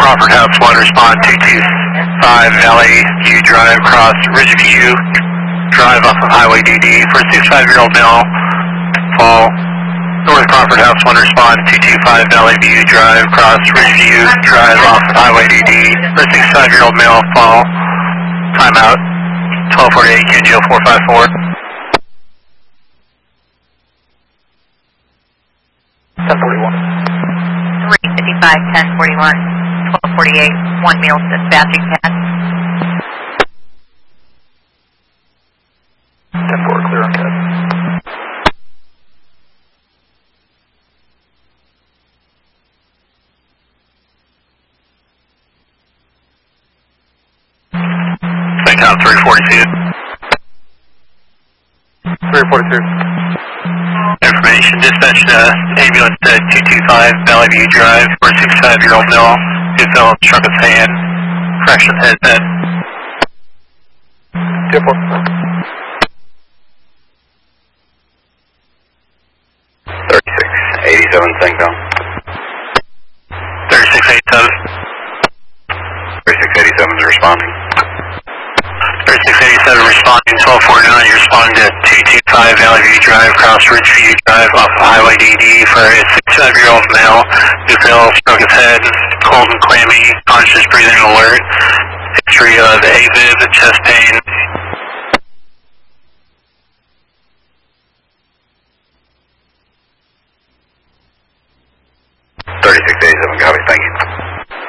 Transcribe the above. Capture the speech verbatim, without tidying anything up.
Crawford House one, respond two two five Valley View Drive, cross Ridgeview Drive off of Highway D D for a sixty-five-year-old male, fall. North Crawford House one, respond two two five Valley View Drive, cross Ridgeview Drive off of Highway D D for a sixty-five-year-old male, fall. Timeout, twelve forty-eight, K G L four five four. ten forty-one. three fifty-five, ten forty-one, twelve forty-eight, one meal dispatching pad. ten four, clear on cat. Count three forty-two. three forty-two. Information, dispatch uh, ambulance to two two five Valley View Drive for a sixty-five-year-old male who fell and struck his hand, fractured head head. ten four. thirty-six eighty-seven, Sangdong. thirty-six eighty-seven. thirty-six eighty-seven is responding. thirty-six eighty-seven responding, twelve forty-nine, you're responding to two two five Valley View Drive, cross Ridgeview Drive off of Highway D D for a sixty-five-year-old male who fell, struck his head, cold and clammy, conscious breathing alert, history of AVID, chest pain,